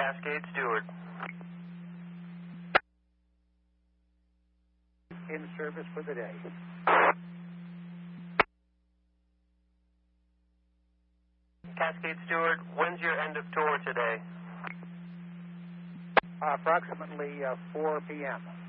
Cascade Steward. In service for the day. Cascade Steward, when's your end of tour today? Approximately 4 p.m.